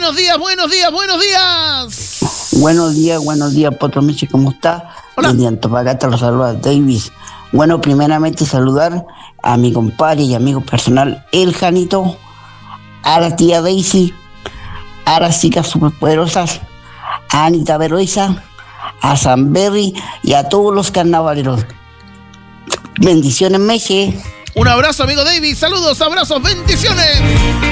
buenos días, buenos días, buenos días. Buenos días, Potro Michi, ¿cómo está? Hola. Desde Antofagasta los saluda Davis. Bueno, primeramente saludar a mi compadre y amigo personal, el Janito, a la tía Daisy, a las chicas superpoderosas, a Anita Veloisa, a San Berry y a todos los carnavaleros. Bendiciones, Meche. Un abrazo, amigo David. Saludos, abrazos, bendiciones.